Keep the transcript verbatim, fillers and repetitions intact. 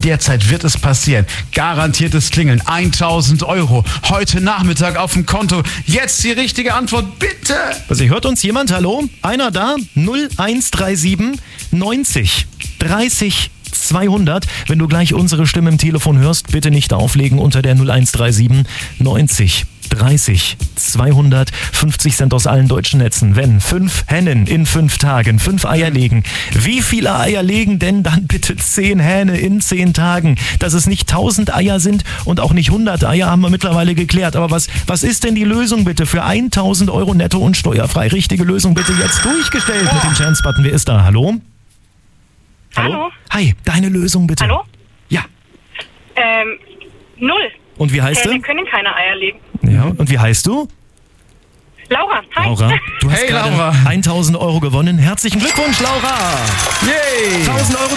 derzeit wird es passieren. Garantiertes Klingeln, tausend Euro. Heute Nachmittag auf dem Konto. Jetzt die richtige Antwort, bitte. Also hört uns jemand, hallo? Einer da? null eins drei sieben neunzig dreißig zweihundert. Wenn du gleich unsere Stimme im Telefon hörst, bitte nicht auflegen unter der null eins drei sieben neunzig dreißig zweihundert. fünfzig Cent aus allen deutschen Netzen. Wenn fünf Hennen in fünf Tagen fünf Eier legen, wie viele Eier legen denn dann bitte zehn Hähne in zehn Tagen? Dass es nicht tausend Eier sind und auch nicht hundert Eier, haben wir mittlerweile geklärt. Aber was, was ist denn die Lösung bitte für tausend Euro netto und steuerfrei? Richtige Lösung bitte jetzt durchgestellt mit dem Chance-Button. Wer ist da? Hallo? Hallo? Hallo? Hi, deine Lösung bitte. Hallo? Ja. Ähm, null. Und wie heißt Hähne du? können keine Eier legen. Ja, und wie heißt du? Laura, hi. Laura, du hast Hey, gerade Laura. tausend Euro gewonnen. Herzlichen Glückwunsch, Laura! Yay! tausend Euro